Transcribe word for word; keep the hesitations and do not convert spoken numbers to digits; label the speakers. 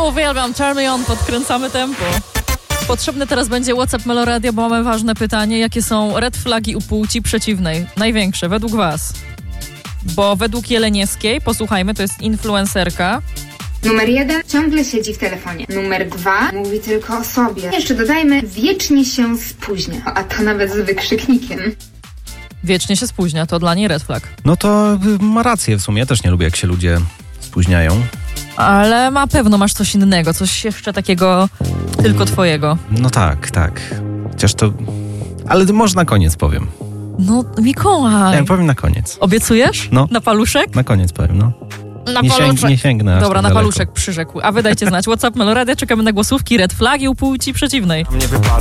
Speaker 1: Uwielbiam, turn me on, podkręcamy tempo. Potrzebne teraz będzie WhatsApp Meloradio, bo mamy ważne pytanie. Jakie są red flagi u płci przeciwnej? Największe, według was. Bo według Jeleniewskiej, posłuchajmy, to jest influencerka.
Speaker 2: Numer jeden, ciągle siedzi w telefonie. Numer dwa, mówi tylko o sobie. Jeszcze dodajmy, wiecznie się spóźnia. A to nawet z wykrzyknikiem.
Speaker 1: Wiecznie się spóźnia, to dla niej red flag.
Speaker 3: No to ma rację w sumie. Ja też nie lubię, jak się ludzie spóźniają.
Speaker 1: Ale na pewno masz coś innego, coś jeszcze takiego tylko twojego.
Speaker 3: No tak, tak. Chociaż to... Ale to może na koniec powiem.
Speaker 1: No, Mikołaj.
Speaker 3: Ja powiem na koniec.
Speaker 1: Obiecujesz?
Speaker 3: No.
Speaker 1: Na paluszek?
Speaker 3: Na koniec powiem, no.
Speaker 1: Na
Speaker 3: nie,
Speaker 1: paluszek.
Speaker 3: Sięg, nie sięgnę aż
Speaker 1: Dobra,
Speaker 3: tak
Speaker 1: na
Speaker 3: daleko.
Speaker 1: paluszek przyrzekł. A wy dajcie znać. WhatsApp Meloradia, czekamy na głosówki red flagi u płci przeciwnej.
Speaker 4: Nie wypada.